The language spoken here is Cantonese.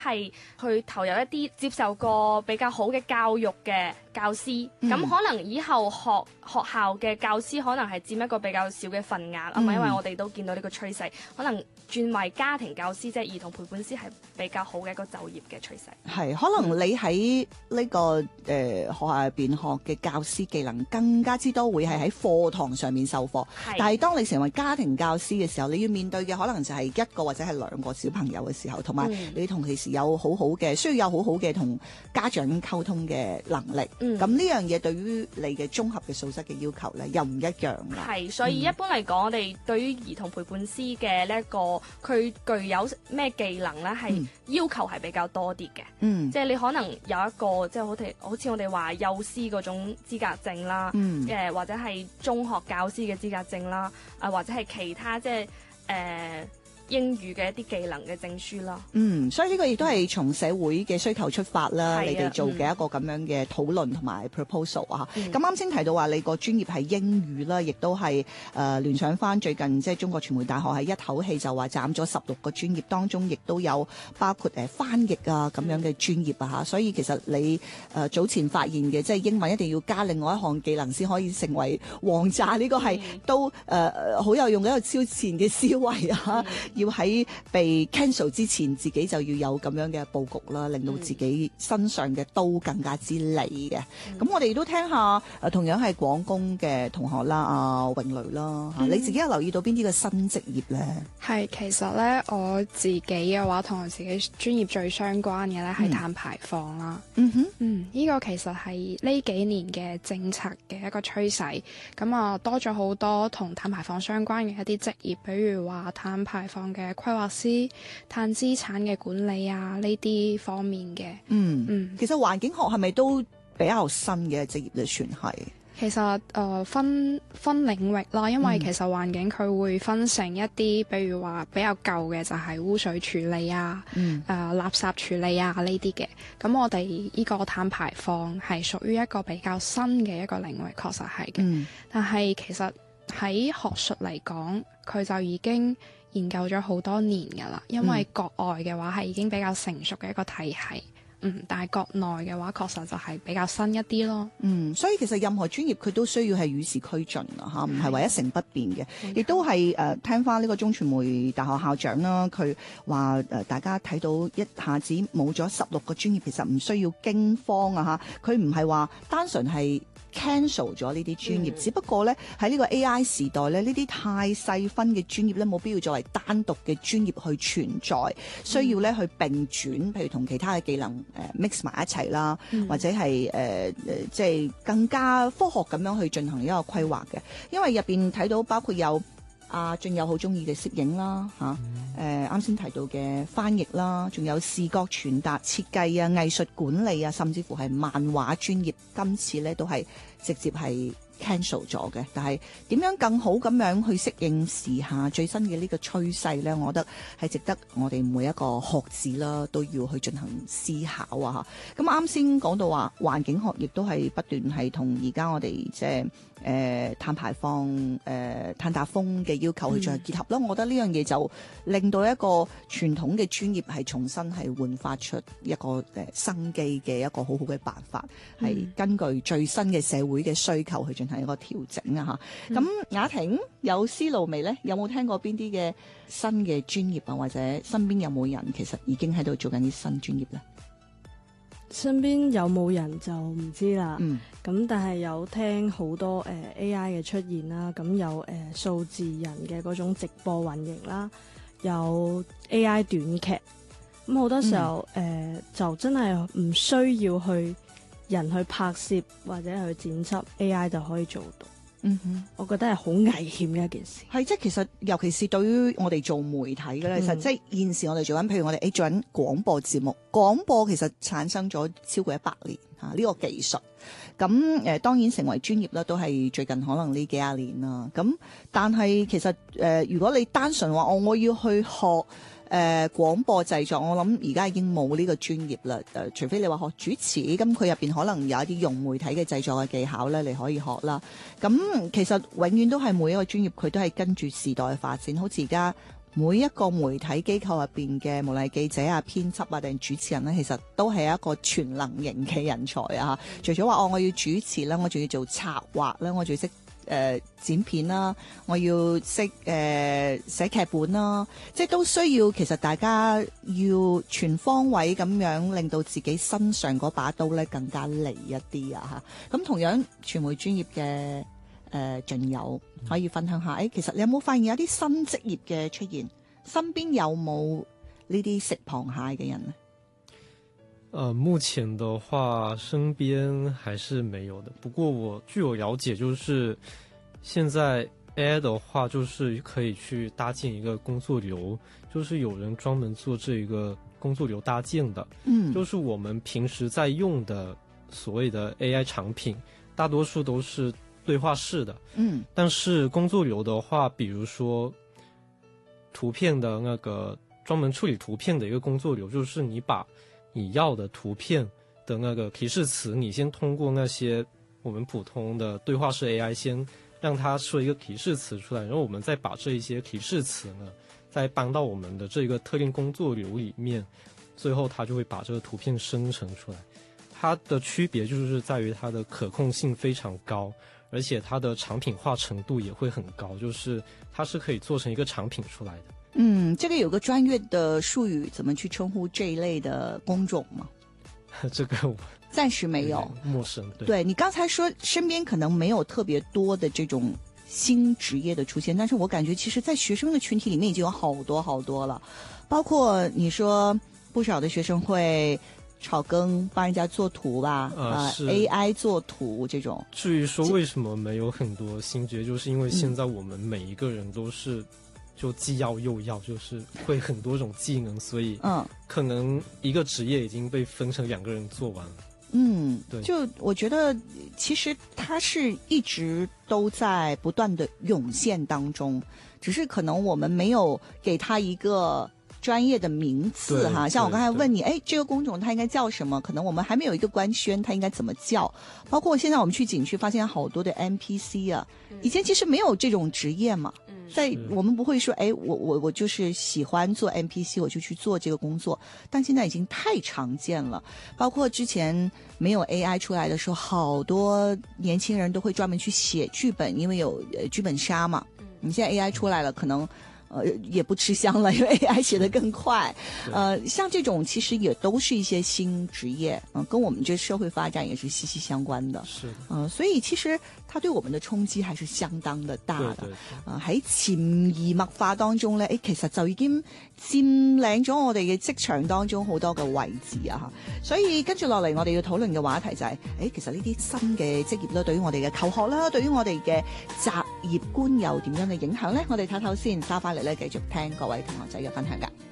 係去投入一啲接受過比較好嘅教育嘅教師，咁可能以後學校嘅教師可能係佔一個比較少嘅份額啊嘛，因為我哋都見到呢個趨勢，可能轉為家庭教師，即係兒童陪伴師係比較好嘅一個就業嘅趨勢。 係，可能你喺呢個學校入邊學嘅教師技能更加之多會係喺課堂上面授課，但係當你成為家庭教師嘅時候，你要面對嘅可能就係一個或者係兩個小朋友嘅時候，同埋你同其時有好好嘅需要有好好嘅同家長溝通嘅能力。咁呢樣嘢對於你嘅綜合嘅素質嘅要求咧又唔一樣啦。 係，所以一般嚟講，我哋對於兒童陪伴師嘅呢一個佢具有咩技能咧，係要求係比較多啲嘅。即係你可能有一個即係好似我哋話幼師嗰種資格證啦，或者係中學教師嘅資格證啦，或者係其他即係英語嘅一啲技能嘅證書啦。 所以呢個亦都係從社會嘅需求出發啦，你哋做嘅一個咁樣嘅討論同埋 proposal 啊。咁啱先提到話你個專業係英語啦，亦都係聯想翻最近即係中國傳媒大學係一口氣就話斬咗16個專業，當中亦都有包括翻譯啊咁樣嘅專業啊嚇。所以其實你早前發現嘅即係英文一定要加另外一項技能先可以成為王炸，呢個係都好有用嘅一個超前嘅思維啊！要喺被 cancel 之前，自己就要有咁樣嘅佈局啦，令到自己身上嘅刀更加之利嘅。咁我哋都聽下同樣係廣工嘅同學啦，阿詠蕾啦，你自己有留意到邊啲嘅新職業咧？ 係，其實咧我自己嘅話，同我自己專業最相關嘅咧係碳排放啦。呢個其實係呢幾年嘅政策嘅一個趨勢，咁啊多咗好多同碳排放相關嘅一啲職業，比如話碳排放嘅規劃師、碳資產嘅管理啊呢啲方面嘅。 其實環境學係咪都比較新嘅職業咧？算係。 其實分領域啦，因為其實環境佢會分成一啲，比如話比較舊嘅就係污水處理啊、垃圾處理啊呢啲嘅。咁我哋呢個碳排放係屬於一個比較新嘅一個領域，確實係嘅。但係其實喺學術嚟講，佢就已經研究咗好多年㗎啦。因為國外嘅話係已經比較成熟嘅一個體系。但係國內嘅話，確實就係比較新一啲咯。 所以其實任何專業佢都需要係與時俱進啊，嚇，唔係話一成不變嘅。亦都係聽翻呢個中傳媒大學校長啦，佢話大家睇到一下子冇咗16個專業，其實唔需要驚慌啊嚇。佢唔係話單純係cancel 咗呢啲專業，只不過咧喺呢個 AI 時代咧，呢啲太細分嘅專業咧冇必要作為單獨嘅專業去存在，需要咧去並轉，譬如同其他嘅技能mix 埋一齊啦，或者係即係更加科學咁樣去進行一個規劃嘅。因為入邊睇到包括有俊友好中意嘅攝影啦嚇，啱先提到嘅翻譯啦，仲有視覺傳達設計啊、藝術管理啊，甚至乎係漫畫專業，今次咧都係直接係 cancel 咗嘅。但係點樣更好咁樣去適應時下最新嘅呢個趨勢咧？我覺得係值得我哋每一個學子啦都要去進行思考啊！咁啱先講到話環境學亦都係不斷係同而家我哋即係碳排放、碳達峰嘅要求去進行結合咯。我覺得呢樣嘢就令到一個傳統嘅專業係重新係煥發出一個生機嘅一個好好嘅辦法，係根據最新嘅社會嘅需求去進行一個調整啊！嚇，咁雅婷有思路未呢？有冇聽過邊啲嘅新嘅專業啊？或者身邊有冇人其實已經喺度做緊啲新專業呢？ 身邊有冇人就唔知啦，咁但係有聽好多AI 嘅出現啦，咁有數字人嘅嗰種直播運營啦，有 AI 短劇，咁好多時候就真係唔需要去人去拍攝或者去剪輯 AI 就可以做到。我覺得係好危險嘅一件事。 係，即係其實尤其是對於我哋做媒體嘅咧，其實即係現時我哋做緊，譬如我哋做緊廣播節目，廣播其實產生咗超過100年呢個技術。咁當然成為專業啦，都係最近可能呢幾廿年啦。咁但係其實如果你單純話我要去學廣播製作，我諗而家已經冇呢個專業啦。除非你話學主持，咁佢入邊可能有一啲用媒體嘅製作嘅技巧咧，你可以學啦。咁其實永遠都係每一個專業佢都係跟住時代嘅發展，好似而家每一個媒體機構入邊嘅無論係記者啊、編輯啊定主持人咧，其實都係一個全能型嘅人才啊！除咗話我要主持啦，我仲要做策劃啦，我仲要識剪片啦，我要識寫劇本啦，即係都需要其實大家要全方位咁樣令到自己身上嗰把刀咧更加利一啲啊！嚇，咁同樣傳媒專業嘅盡友可以分享下，其實你有冇發現有啲新職業嘅出現？身邊有冇呢啲食螃蟹嘅人呢？ 目前的話，身邊還是沒有的。不過據我了解，就是現在 AI 的話，就是可以去搭建一個工作流，就是有人專門做這一個工作流搭建的。就是我們平時在用的所謂的 AI 產品，大多數都是對話式的，但是工作流的話，比如說圖片的那個專門處理圖片的一個工作流，就是你把你要的圖片的那個提示詞，你先通過那些我們普通的對話式 AI 先讓它說一個提示詞出來，然後我們再把這一些提示詞呢，再搬到我們的這個特定工作流裡面，最後它就會把這個圖片生成出來。它的區別就是在於它的可控性非常高，而且它的產品化程度也會很高，就是它是可以做成一個產品出來的。 這個有個專業的術語，怎麼去稱呼這一類的工種嗎？ 這個我暫時沒有， 陌生。 對，你剛才說身邊可能沒有特別多的這種新職業的出現，但是我感覺其實在學生的群體裡面已經有好多好多了，包括你說不少的學生會草根幫人家做圖吧，AI 做圖這種。 至於說為什麼沒有很多新職業，就是因為現在我們每一個人都是就既要又要，就是會很多種技能，所以可能一個職業已經被分成兩個人做完了。對， 就我覺得其實它是一直都在不斷的湧現當中，只是可能我們沒有給它一個專業的名詞哈，像我剛才問你，這個工種它應該叫什麼？可能我們還沒有一個官宣，它應該怎麼叫？包括現在我們去景區發現好多的 NPC 啊，以前其實沒有這種職業嘛，在我們不會說，我就是喜歡做 NPC，我就去做這個工作，但現在已經太常見了。包括之前沒有 AI 出來的時候，好多年輕人都會專門去寫劇本，因為有劇本殺嘛。你現在 AI 出來了，可能也不吃香了，因為 AI 寫得更快。像這種其實也都是一些新職業，跟我們這社會發展也是息息相關的。 是所以其實它對我們的衝擊還是相當的大的。喺潛移默化當中呢，其實就已經佔領咗我哋嘅職場當中好多嘅位置啊！所以跟住落嚟，我哋要討論嘅話題就係，其實呢啲新嘅職業咧，對於我哋嘅求學啦，對於我哋嘅擇業觀有點樣嘅影響呢？我哋睇睇先，翻返嚟咧，繼續聽各位同學仔嘅分享㗎。